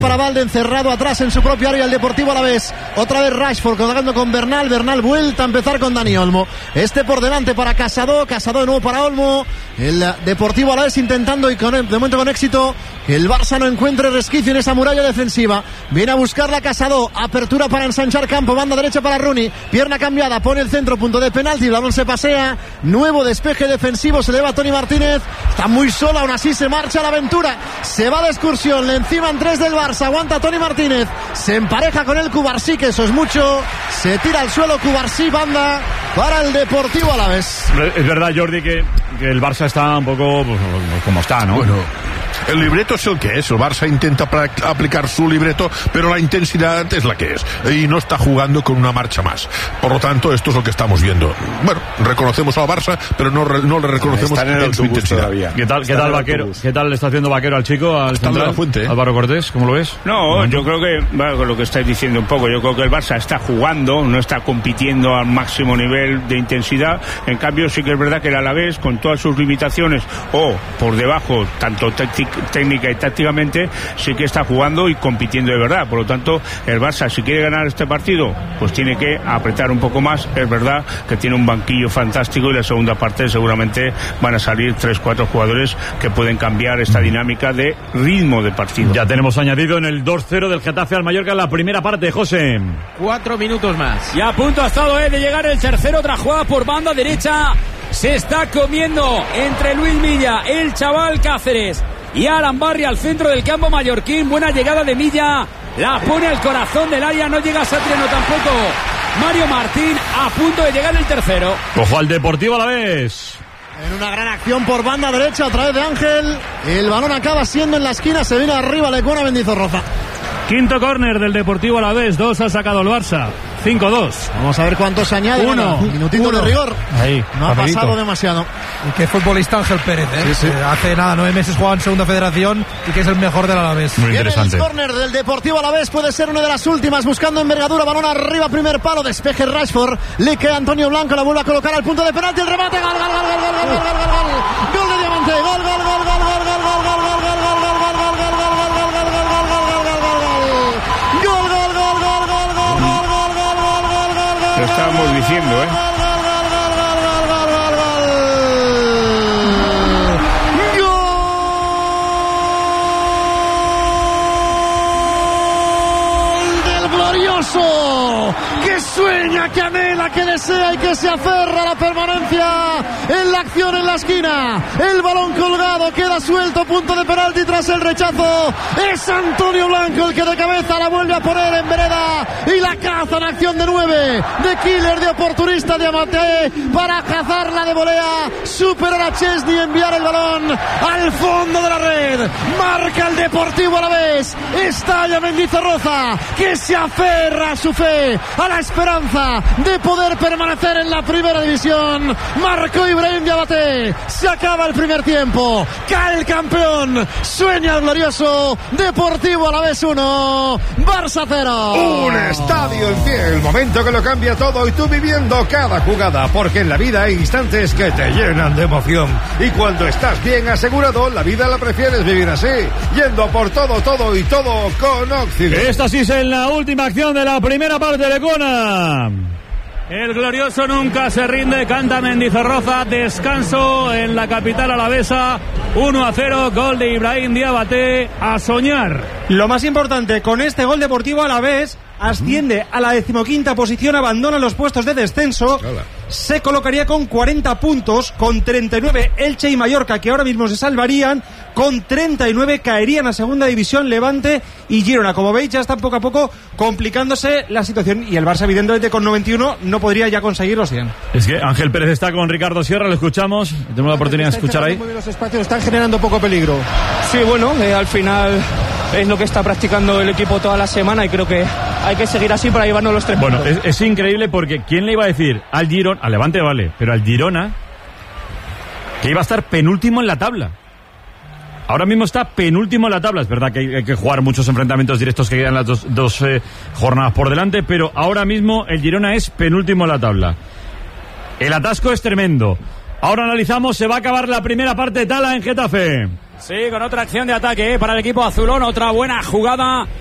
Para Valde, encerrado atrás en su propio área el Deportivo Alavés. Otra vez Rashford colgando con Bernal. Bernal vuelta a empezar con Dani Olmo. Este por delante para Casado. Casado de nuevo para Olmo. El Deportivo Alavés intentando y de momento con éxito que el Barça no encuentre resquicio en esa muralla defensiva. Viene a buscarla Casado. Apertura para ensanchar campo. Banda derecha para Rooney. Pierna cambiada. Pone el centro. Punto de penalti. El balón se pasea. Nuevo despeje defensivo. Se eleva Toni Martínez. Está muy sola. Aún así se marcha a la aventura. Se va de excursión. Le enciman 3 del Barça. Aguanta Toni Martínez, se empareja con el Cubarsí, que eso es mucho, se tira al suelo Cubarsí, banda para el Deportivo Alavés. Es verdad, Jordi, que el Barça está un poco pues, como está, ¿no? Bueno, el libreto es el que es. El Barça intenta aplicar su libreto, pero la intensidad es la que es y no está jugando con una marcha más. Por lo tanto, esto es lo que estamos viendo. Bueno, reconocemos al Barça, pero no le reconocemos en su intensidad. ¿Qué tal Vaquero? ¿Qué tal le está haciendo Vaquero al chico, al central, la Fuente, Álvaro Cortés? ¿Cómo lo ves? No, yo creo que, bueno, lo que estáis diciendo un poco, yo creo que el Barça está jugando, no está compitiendo al máximo nivel de intensidad. En cambio, sí que es verdad que el Alavés, con todas sus limitaciones o por debajo, tanto técnica y tácticamente, sí que está jugando y compitiendo de verdad. Por lo tanto, el Barça, si quiere ganar este partido, pues tiene que apretar un poco más. Es verdad que tiene un banquillo fantástico y la segunda parte seguramente van a salir 3-4 jugadores que pueden cambiar esta dinámica de ritmo de partido. Ya tenemos añadido en el 2-0 del Getafe al Mallorca en la primera parte, José. 4 minutos más. Y a punto ha estado de llegar el tercero, otra jugada por banda derecha. Se está comiendo entre Luis Milla, el chaval Cáceres y Alan Barry al centro del campo mallorquín. Buena llegada de Milla, la pone al corazón del área, no llega Satriano tampoco. Mario Martín a punto de llegar el tercero. Ojo al Deportivo Alavés. En una gran acción por banda derecha, otra vez de Ángel. El balón acaba siendo en la esquina, se viene arriba Lecuona Mendizorroza. Quinto córner del Deportivo Alavés, 2 ha sacado el Barça, 5-2. Vamos a ver cuántos se añade. 1. Minutito de rigor. Ahí, no papelito. Ha pasado demasiado. Y qué futbolista Ángel Pérez, ¿eh? Sí. Hace 9 meses jugaba en Segunda Federación y que es el mejor del Alavés. Muy interesante. El córner del Deportivo Alavés puede ser una de las últimas, buscando envergadura, balón arriba, primer palo, despeje Rashford, le queda Antonio Blanco, la vuelve a colocar al punto de penalti, el remate, gol de Diamante, gol. Lo estábamos diciendo, ¿eh? Que sueña, que anhela, que desea y que se aferra a la permanencia en la acción en la esquina. El balón colgado, queda suelto, punto de penalti tras el rechazo. Es Antonio Blanco el que de cabeza la vuelve a poner en vereda y la caza en acción de 9, de killer, de oportunista Diamante para cazarla de volea, superar a Chesney, enviar el balón al fondo de la red. Marca el Deportivo Alavés, estalla Mendizorroza, que se aferra a su fe, a la esperanza de poder permanecer en la primera división. Marcó Ibrahim Diabaté, se acaba el primer tiempo, cae el campeón, sueña el glorioso Deportivo Alavés 1, Barça 0. Un estadio en pie, el momento que lo cambia todo y tú viviendo cada jugada, porque en la vida hay instantes que te llenan de emoción y cuando estás bien asegurado, la vida la prefieres vivir así, yendo por todo y todo con Occident. Esta sí es en la última acción de la primera parte de Cona. El glorioso nunca se rinde, canta Mendizorroza, descanso en la capital alavesa, 1-0, gol de Ibrahim Diabaté, a soñar. Lo más importante, con este gol Deportivo Alavés asciende a la 15ª posición, abandona los puestos de descenso. Hola. Se colocaría con 40 puntos, con 39 Elche y Mallorca, que ahora mismo se salvarían, con 39 caerían a segunda división Levante y Girona. Como veis, ya están poco a poco complicándose la situación y el Barça, evidentemente, con 91 no podría ya conseguir los 100. Es que Ángel Pérez está con Ricardo Sierra, lo escuchamos, tenemos la oportunidad de escuchar ahí. Muy bien los espacios, están generando poco peligro. Sí, bueno, al final es lo que está practicando el equipo toda la semana y creo que hay que seguir así para llevarnos los 3 puntos. Bueno, es increíble porque ¿quién le iba a decir al Girona, al Levante vale, pero al Girona, que iba a estar penúltimo en la tabla? Ahora mismo está penúltimo en la tabla. Es verdad que hay que jugar muchos enfrentamientos directos que quedan las dos jornadas por delante, pero ahora mismo el Girona es penúltimo en la tabla. El atasco es tremendo. Ahora analizamos, se va a acabar la primera parte de Tala en Getafe. Sí, con otra acción de ataque para el equipo azulón, otra buena jugada